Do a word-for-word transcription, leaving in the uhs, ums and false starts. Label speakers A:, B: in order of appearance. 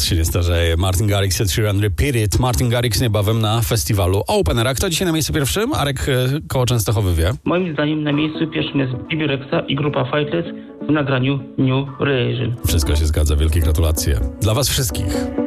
A: Głos się nie starzeje. Martin Garrix, Ed Sheeran, Repeat It. Martin Garrix niebawem na festiwalu Open Air. A kto dzisiaj na miejscu pierwszym? Arek koło Częstochowy wie.
B: Moim zdaniem na miejscu pierwszym jest Bebe Rexha i grupa Fightless w nagraniu New Religion.
A: Wszystko się zgadza. Wielkie gratulacje. Dla was wszystkich.